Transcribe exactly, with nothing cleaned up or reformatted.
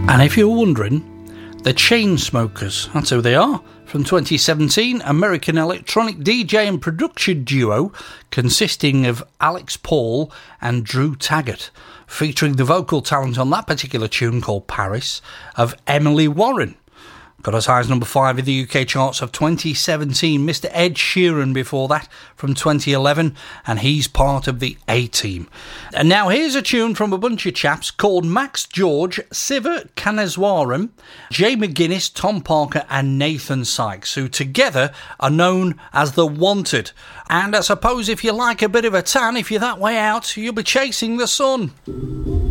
And if you're wondering, the Chainsmokers, that's who they are. From twenty seventeen, American electronic D J and production duo consisting of Alex Paul and Drew Taggart, featuring the vocal talent on that particular tune called Paris of Emily Warren. Got as high as number five in the U K charts of twenty seventeen. Mister Ed Sheeran before that from twenty eleven, and he's part of the A-Team. And now here's a tune from a bunch of chaps called Max George, Siva Kaneswaran, Jay McGuinness, Tom Parker and Nathan Sykes, who together are known as The Wanted. And I suppose if you like a bit of a tan, if you're that way out, you'll be chasing the sun.